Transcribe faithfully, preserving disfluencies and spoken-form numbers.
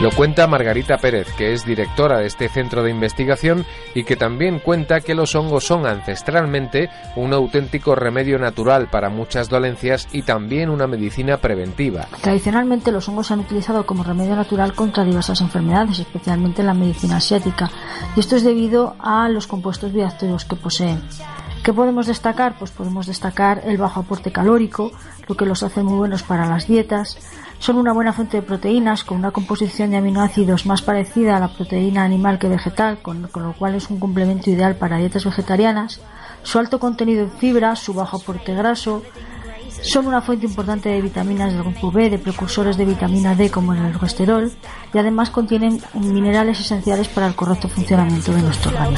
Lo cuenta Margarita Pérez, que es directora de este centro de investigación y que también cuenta que los hongos son ancestralmente un auténtico remedio natural para muchas dolencias y también una medicina preventiva. Tradicionalmente los hongos se han utilizado como remedio natural contra diversas enfermedades, especialmente en la medicina asiática, y esto es debido a los compuestos bioactivos que poseen. ¿Qué podemos destacar? Pues podemos destacar el bajo aporte calórico, lo que los hace muy buenos para las dietas. Son una buena fuente de proteínas con una composición de aminoácidos más parecida a la proteína animal que vegetal, con, con lo cual es un complemento ideal para dietas vegetarianas. Su alto contenido en fibra, su bajo aporte graso, son una fuente importante de vitaminas del grupo B, de precursores de vitamina D como el ergosterol, y además contienen minerales esenciales para el correcto funcionamiento de nuestro organismo.